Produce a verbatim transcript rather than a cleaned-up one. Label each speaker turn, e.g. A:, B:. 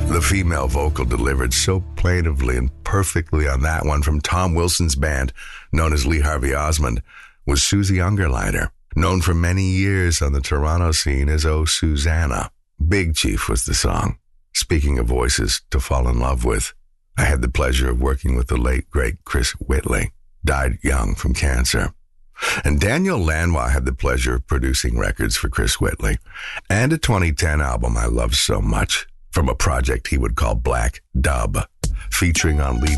A: The female vocal delivered so plaintively and perfectly on that one from Tom Wilson's band, known as Lee Harvey Osmond, was Susie Ungerleider, known for many years on the Toronto scene as Oh Susanna. Big Chief was the song. Speaking of voices to fall in love with, I had the pleasure of working with the late, great Chris Whitley, died young from cancer. And Daniel Lanois had the pleasure of producing records for Chris Whitley, and a twenty ten album I love so much, from a project he would call Black Dub, featuring on lead